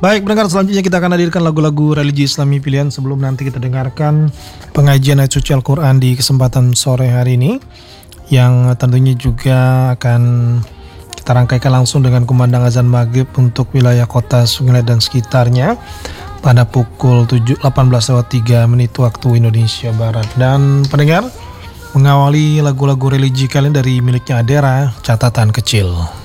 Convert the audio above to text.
Baik, pendengar, selanjutnya kita akan hadirkan lagu-lagu religi Islami pilihan sebelum nanti kita dengarkan pengajian ayat suci Al-Quran di kesempatan sore hari ini, yang tentunya juga akan kita rangkaikan langsung dengan kumandang azan maghrib untuk wilayah kota Sungai dan sekitarnya pada pukul 18:03 waktu Indonesia Barat. Dan pendengar, mengawali lagu-lagu religi kalian dari miliknya Adera, Catatan Kecil.